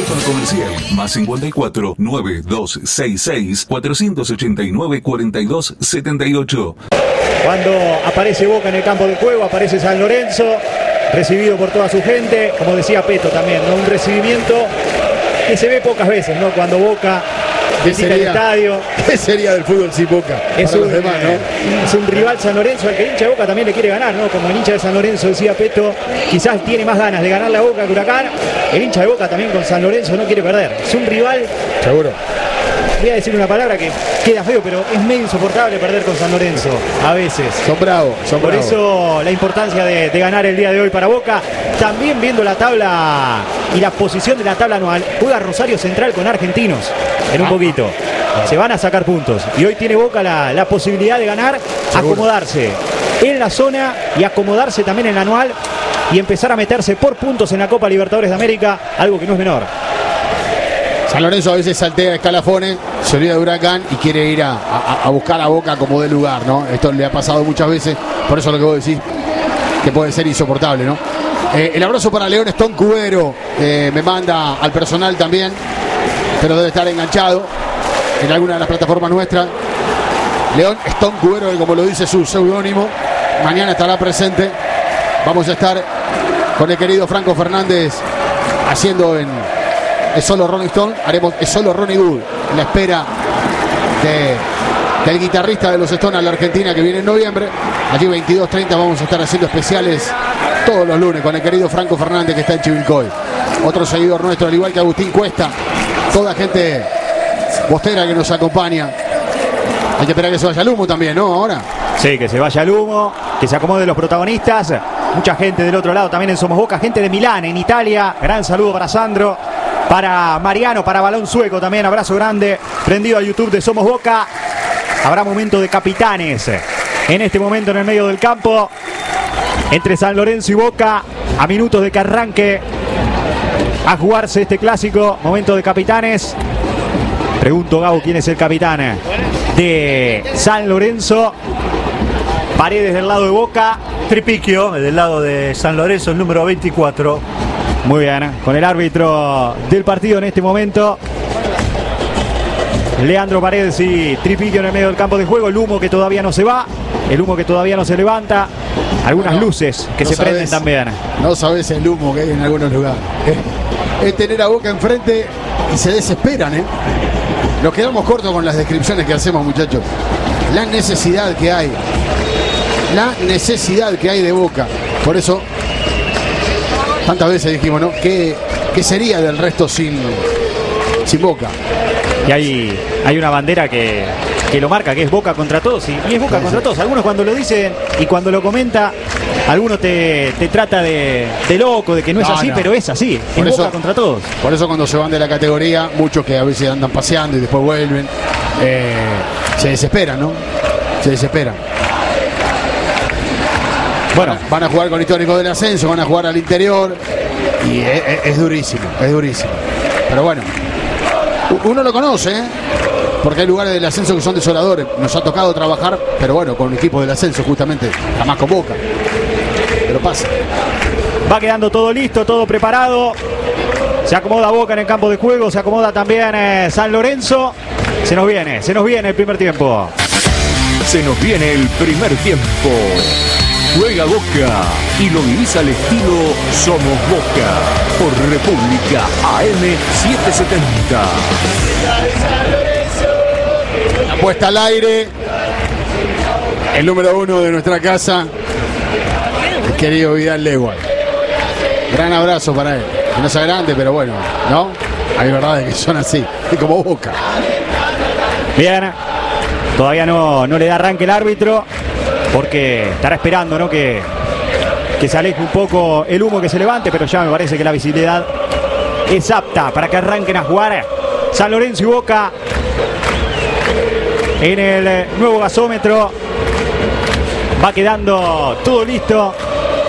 Teléfono comercial más 54 9266 489 4278. Cuando aparece Boca en el campo de juego, aparece San Lorenzo, recibido por toda su gente, como decía Peto también, ¿no? Un recibimiento que se ve pocas veces, ¿no? Cuando Boca visita el estadio. ¿Qué sería del fútbol sin Boca? Es para los demás, ¿no? Es un rival San Lorenzo al que el hincha de Boca también le quiere ganar, ¿no? Como el hincha de San Lorenzo, decía Peto, quizás tiene más ganas de ganar la Boca que Huracán. El hincha de Boca también con San Lorenzo no quiere perder. Es un rival. Seguro. Voy a decir una palabra que queda feo, pero es medio insoportable perder con San Lorenzo, a veces. Son bravos, son Por bravos. eso la importancia de ganar el día de hoy para Boca. También viendo la tabla y la posición de la tabla anual, juega Rosario Central con Argentinos en un poquito. Se van a sacar puntos. Y hoy tiene Boca la posibilidad de ganar, Seguro. acomodarse en la zona y acomodarse también en la anual y empezar a meterse por puntos en la Copa Libertadores de América, algo que no es menor. San Lorenzo a veces saltea escalafones, se olvida de Huracán y quiere ir a buscar a Boca como de lugar, ¿no? Esto le ha pasado muchas veces, por eso lo que vos decís, que puede ser insoportable, ¿no? El abrazo para León Stone Cubero, me manda al personal también, pero debe estar enganchado en alguna de las plataformas nuestras. León Stone Cubero, como lo dice su seudónimo, mañana estará presente. Vamos a estar con el querido Franco Fernández haciendo Es Solo Ronnie Stone, haremos Es Solo Ronnie Good, en la espera del guitarrista de los Stones a la Argentina que viene en noviembre. Allí 22:30 vamos a estar haciendo especiales todos los lunes con el querido Franco Fernández que está en Chivilcoy. Otro seguidor nuestro, al igual que Agustín Cuesta, toda gente bostera que nos acompaña. Hay que esperar que se vaya el humo también, ¿no? Ahora. Sí, que se vaya el humo, que se acomoden los protagonistas. Mucha gente del otro lado también en Somos Boca, gente de Milán, en Italia. Gran saludo para Sandro, para Mariano, para Balón Sueco también. Abrazo grande, prendido a YouTube de Somos Boca. Habrá momento de capitanes en este momento en el medio del campo entre San Lorenzo y Boca, a minutos de que arranque a jugarse este clásico. Momento de capitanes. Pregunto, Gabo, ¿quién es el capitán de San Lorenzo? Paredes del lado de Boca. Tripiquio del lado de San Lorenzo, el número 24. Muy bien, con el árbitro del partido en este momento, Leandro Paredes y Tripiquio en el medio del campo de juego. El humo que todavía no se va, el humo que todavía no se levanta. Algunas luces que se prenden también. No sabes el humo que hay en algunos lugares. Es tener a Boca enfrente y se desesperan, ¿eh? Nos quedamos cortos con las descripciones que hacemos, muchachos. La necesidad que hay. La necesidad que hay de Boca. Por eso, tantas veces dijimos, ¿no? ¿Qué sería del resto sin Boca? Y hay una bandera que lo marca, que es Boca contra todos. Y es Boca contra todos. Algunos cuando lo dicen y cuando lo comenta, algunos te trata de loco, de que no es así, pero es así. Es Boca contra todos. Por eso cuando se van de la categoría, muchos que a veces andan paseando y después vuelven, se desesperan, ¿no? Se desesperan. Bueno, van a jugar con históricos del ascenso, van a jugar al interior y es durísimo, es durísimo. Pero bueno, uno lo conoce, ¿eh? Porque hay lugares del ascenso que son desoladores. Nos ha tocado trabajar, pero bueno, con equipos del ascenso justamente, jamás con Boca. Pero pasa. Va quedando todo listo, todo preparado. Se acomoda Boca en el campo de juego, se acomoda también San Lorenzo. Se nos viene el primer tiempo. Se nos viene el primer tiempo. Juega Boca y lo vivís al estilo Somos Boca por República AM 770. La puesta al aire. El número 1 de nuestra casa, el querido Vidal Lewald. Gran abrazo para él. Que no sea grande, pero bueno, ¿no? Hay verdades que son así, y como Boca. Bien, todavía no le da arranque el árbitro, porque estará esperando, ¿no? que se aleje un poco el humo, que se levante, pero ya me parece que la visibilidad es apta para que arranquen a jugar San Lorenzo y Boca en el nuevo gasómetro. Va quedando todo listo